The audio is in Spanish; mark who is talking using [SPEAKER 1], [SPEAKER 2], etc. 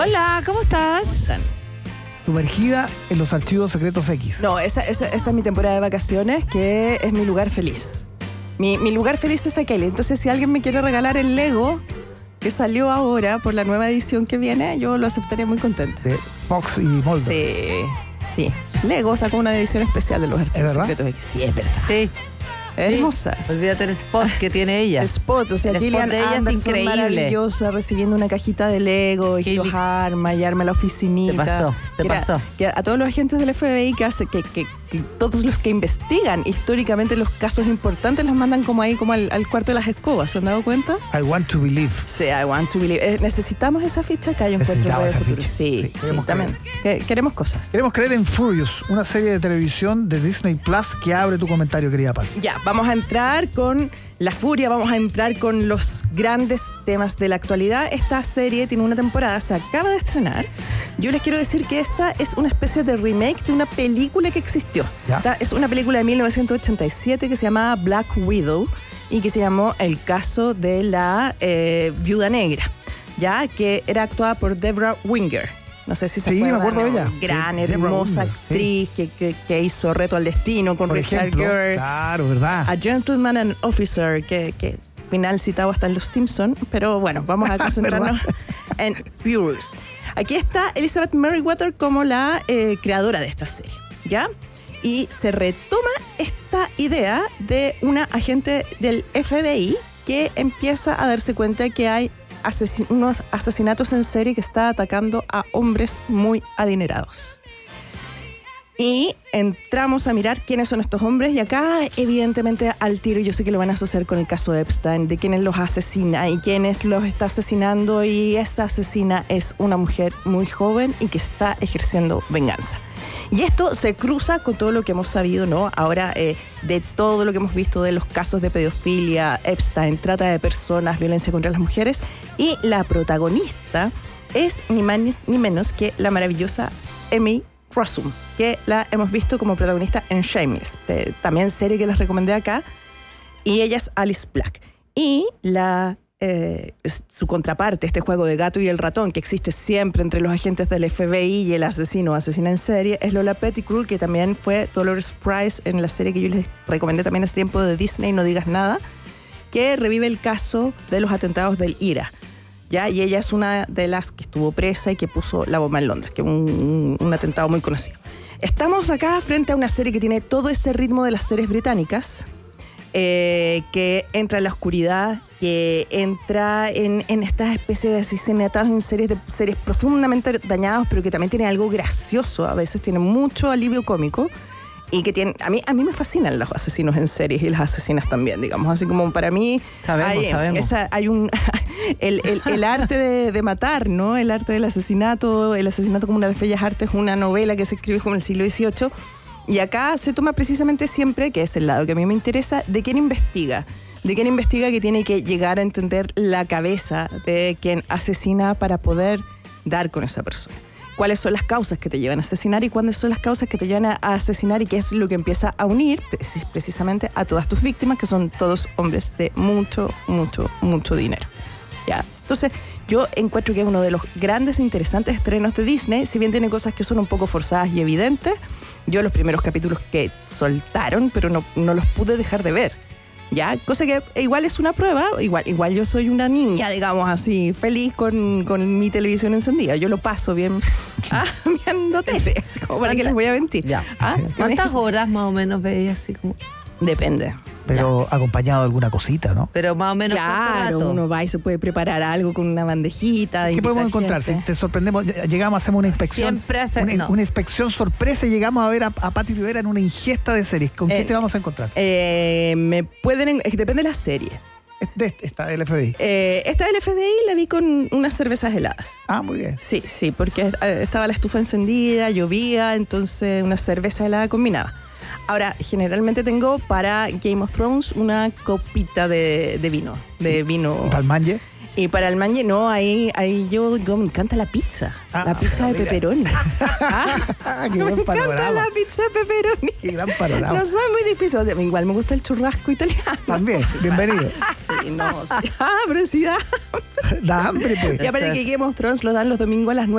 [SPEAKER 1] Hola, ¿cómo estás?
[SPEAKER 2] Sumergida en los archivos secretos X.
[SPEAKER 3] No, esa es mi temporada de vacaciones, que es mi lugar feliz. Mi lugar feliz es aquel. Entonces, si alguien me quiere regalar el Lego que salió ahora por la nueva edición que viene, yo lo aceptaría muy contenta.
[SPEAKER 2] De Fox y Mulder.
[SPEAKER 3] Sí. Lego sacó una edición especial de los archivos secretos X. Sí, es verdad.
[SPEAKER 1] Sí.
[SPEAKER 3] Hermosa.
[SPEAKER 1] Olvídate el spot que tiene ella.
[SPEAKER 3] El spot, o sea,
[SPEAKER 1] el
[SPEAKER 3] Gillian
[SPEAKER 1] spot de ella
[SPEAKER 3] Anderson,
[SPEAKER 1] es increíble.
[SPEAKER 3] Maravillosa, recibiendo una cajita de Lego y los armas y arma la oficinita.
[SPEAKER 1] Se pasó.
[SPEAKER 3] Que a todos los agentes del FBI que todos los que investigan históricamente los casos importantes los mandan como ahí, como al cuarto de las escobas. ¿Se han dado cuenta?
[SPEAKER 2] I want to believe.
[SPEAKER 3] Sí, I want to believe. Necesitamos esa ficha que hay en Encuentro de Futuro. Sí, también. Queremos cosas.
[SPEAKER 2] Queremos creer en Furious, una serie de televisión de Disney Plus que abre tu comentario, querida Pati.
[SPEAKER 3] Ya, vamos a entrar con la furia, vamos a entrar con los grandes temas de la actualidad. Esta serie tiene una temporada, se acaba de estrenar. Yo les quiero decir que esta es una especie de remake de una película que existió. Es una película de 1987 que se llamaba Black Widow y que se llamó El caso de la Viuda Negra, ya que era actuada por Debra Winger. No sé si se acuerdan.
[SPEAKER 2] Sí, me acuerdo de ella.
[SPEAKER 3] Gran, hermosa actriz que hizo Reto al Destino con Richard Gere.
[SPEAKER 2] Claro, ¿verdad?
[SPEAKER 3] A Gentleman and Officer, que final citado hasta en Los Simpsons. Pero bueno, vamos a concentrarnos en Furious. Aquí está Elizabeth Merriweather como la creadora de esta serie, ¿ya? Y se retoma esta idea de una agente del FBI que empieza a darse cuenta que hay unos asesinatos en serie que está atacando a hombres muy adinerados. Y entramos a mirar quiénes son estos hombres y acá evidentemente al tiro yo sé que lo van a asociar con el caso de Epstein, de quiénes los asesina y quiénes los está asesinando, y esa asesina es una mujer muy joven y que está ejerciendo venganza. Y esto se cruza con todo lo que hemos sabido, ¿no? Ahora, de todo lo que hemos visto de los casos de pedofilia, Epstein, trata de personas, violencia contra las mujeres. Y la protagonista es ni más ni menos que la maravillosa Emmy Rossum, que la hemos visto como protagonista en Shameless, también serie que les recomendé acá. Y ella es Alice Black. Y su contraparte, este juego de gato y el ratón que existe siempre entre los agentes del FBI y el asesino o asesina en serie, es Lola Pettigrew, que también fue Dolores Price en la serie que yo les recomendé también hace tiempo de Disney, No Digas Nada, que revive el caso de los atentados del IRA. ¿Ya? Y ella es una de las que estuvo presa y que puso la bomba en Londres, que es un atentado muy conocido. Estamos acá frente a una serie que tiene todo ese ritmo de las series británicas, que entra en la oscuridad, que entra en esta especie de asesinatos en series profundamente dañadas, pero que también tiene algo gracioso, a veces tiene mucho alivio cómico, y que tiene, a mí me fascinan los asesinos en series y las asesinas también, digamos, así como para mí
[SPEAKER 1] sabemos.
[SPEAKER 3] Hay un el arte de matar, ¿no? El arte del asesinato, el asesinato como una de las bellas artes, una novela que se escribe como en el siglo XVIII. Y acá se toma precisamente siempre, que es el lado que a mí me interesa, de quién investiga que tiene que llegar a entender la cabeza de quien asesina para poder dar con esa persona. Cuáles son las causas que te llevan a asesinar y cuáles son las causas que te llevan a asesinar, y qué es lo que empieza a unir precisamente a todas tus víctimas, que son todos hombres de mucho, mucho, mucho dinero. ¿Ya? Entonces, yo encuentro que es uno de los grandes e interesantes estrenos de Disney, si bien tiene cosas que son un poco forzadas y evidentes. Yo los primeros capítulos que soltaron, pero no los pude dejar de ver. ¿Ya? Cosa que igual es una prueba, igual yo soy una niña, digamos así, feliz con mi televisión encendida. Yo lo paso bien viendo tele, así como para que les voy a mentir.
[SPEAKER 1] Ya. ¿Cuántas horas más o menos veis así como?
[SPEAKER 3] Depende.
[SPEAKER 2] Pero acompañado de alguna cosita, ¿no?
[SPEAKER 1] Pero más o menos.
[SPEAKER 3] Claro, uno va y se puede preparar algo con una bandejita.
[SPEAKER 2] ¿Qué podemos encontrar? Si te sorprendemos, llegamos, hacemos una inspección.
[SPEAKER 1] Siempre
[SPEAKER 2] una inspección sorpresa y llegamos a ver a Pati Rivera en una ingesta de series. ¿Con qué te vamos a encontrar?
[SPEAKER 3] Es que depende de la serie.
[SPEAKER 2] Esta del FBI.
[SPEAKER 3] Esta del FBI la vi con unas cervezas heladas.
[SPEAKER 2] Ah, muy bien.
[SPEAKER 3] Sí, porque estaba la estufa encendida, llovía, entonces una cerveza helada combinaba. Ahora, generalmente tengo para Game of Thrones una copita de vino.
[SPEAKER 2] ¿Y para el manje?
[SPEAKER 3] Y para el mañana, no, ahí yo me encanta la pizza. La pizza de pepperoni.
[SPEAKER 2] Qué buen
[SPEAKER 3] Me encanta
[SPEAKER 2] panorama.
[SPEAKER 3] la pizza de pepperoni.
[SPEAKER 2] Qué gran panorama.
[SPEAKER 3] No soy muy difícil. Igual me gusta el churrasco italiano.
[SPEAKER 2] También, bienvenido.
[SPEAKER 3] Sí, no. Sí. Pero sí da.
[SPEAKER 2] Da hambre, pues.
[SPEAKER 3] Y aparte que Game of Thrones lo dan los domingos a las 9.